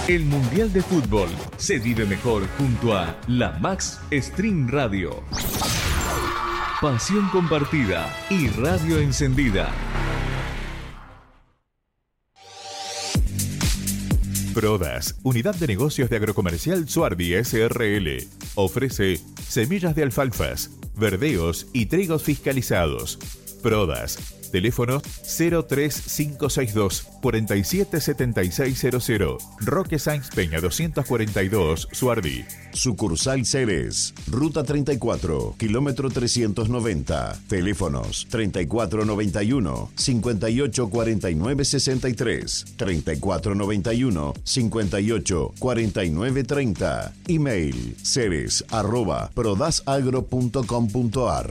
El Mundial de Fútbol se vive mejor junto a la Max Stream Radio. Pasión compartida y radio encendida. Prodas, Unidad de Negocios de Agrocomercial Suardi S.R.L. Ofrece semillas de alfalfas, verdeos y trigos fiscalizados. Prodas, teléfono 03562 477600, Roque Sáenz Peña 242, Suardi. Sucursal Ceres, Ruta 34, kilómetro 390. Teléfonos 3491 5849 63, 3491 58 49 30. Email ceres@prodasagro.com.ar.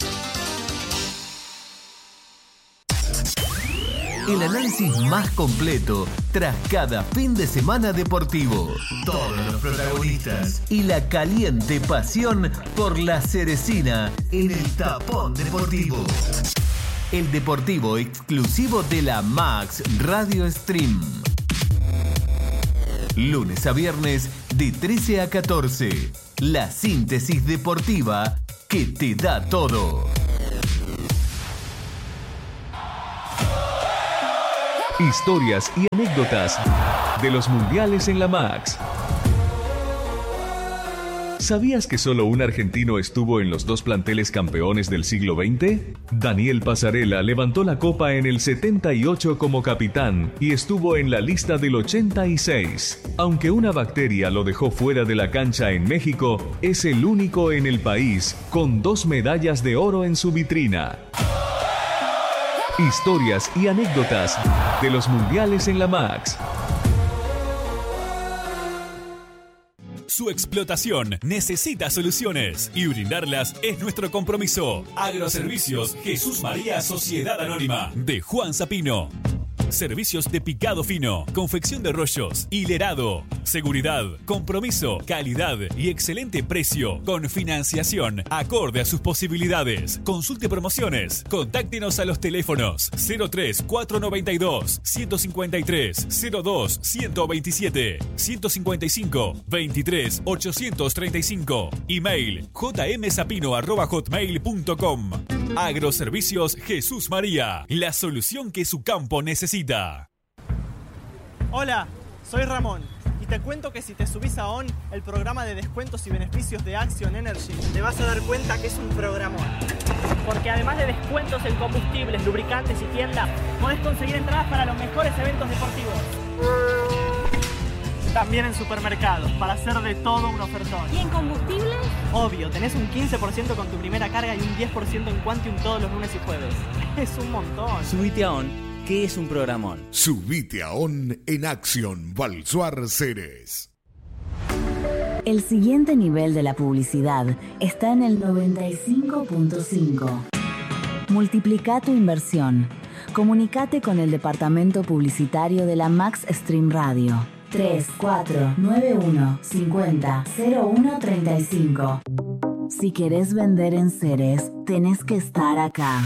El análisis más completo tras cada fin de semana deportivo. Todos los protagonistas y la caliente pasión por la Ceresina en el Tapón Deportivo. El deportivo exclusivo de la Max Radio Stream. Lunes a viernes de 13 a 14. La síntesis deportiva que te da todo. Historias y anécdotas de los mundiales en la Max. ¿Sabías que solo un argentino estuvo en los dos planteles campeones del siglo XX? Daniel Pasarela levantó la copa en el 78 como capitán y estuvo en la lista del 86. Aunque una bacteria lo dejó fuera de la cancha en México, es el único en el país con 2 medallas de oro en su vitrina. Historias y anécdotas de los mundiales en la Max. Su explotación necesita soluciones y brindarlas es nuestro compromiso. Agroservicios Jesús María Sociedad Anónima de Juan Zapino. Servicios de picado fino, confección de rollos, hilerado, seguridad, compromiso, calidad y excelente precio con financiación acorde a sus posibilidades. Consulte promociones. Contáctenos a los teléfonos 03 492 153 02 127 155 23 835. Email jmsapino@hotmail.com. Agroservicios Jesús María, la solución que su campo necesita. Hola, soy Ramón y te cuento que si te subís a ON, el programa de descuentos y beneficios de Action Energy, te vas a dar cuenta que es un programón. Porque además de descuentos en combustibles, lubricantes y tienda, podés conseguir entradas para los mejores eventos deportivos. También en supermercados, para hacer de todo un ofertón. ¿Y en combustibles? Obvio, tenés un 15% con tu primera carga y un 10% en Quantium todos los lunes y jueves. Es un montón. Subite a ON, que es un programón. Subite a ON en Action Balsuar Ceres. El siguiente nivel de la publicidad está en el 95.5. Multiplica tu inversión. Comunicate con el departamento publicitario de la Max Stream Radio. 3491 50 01 35. Si querés vender en Ceres, tenés que estar acá.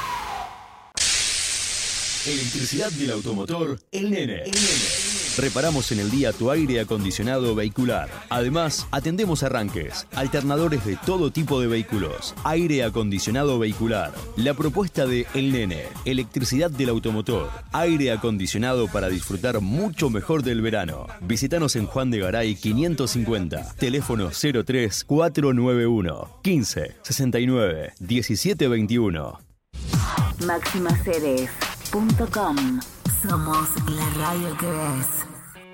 Electricidad del automotor, El Nene. Reparamos en el día tu aire acondicionado vehicular. Además, atendemos arranques, alternadores de todo tipo de vehículos, aire acondicionado vehicular. La propuesta de El Nene, electricidad del automotor, aire acondicionado para disfrutar mucho mejor del verano. Visítanos en Juan de Garay 550, teléfono 03 491 15 69 17 21. MaximaCeres.com. Somos la radio que ves.